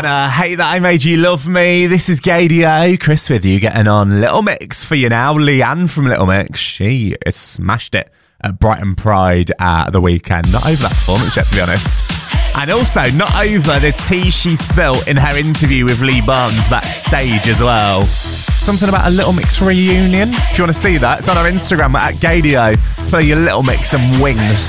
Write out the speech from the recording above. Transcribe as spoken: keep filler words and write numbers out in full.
Rihanna, Hate That I Made You Love Me. This is Gadio. Chris with you, getting on Little Mix for you now. Leanne from Little Mix, she has smashed it at Brighton Pride at the weekend. Not over that performance yet, to be honest. And also, not over the tea she spilt in her interview with Lee Barnes backstage as well. Something about a Little Mix reunion. If you want to see that, it's on our Instagram at Gadio. Spell your Little Mix and wings.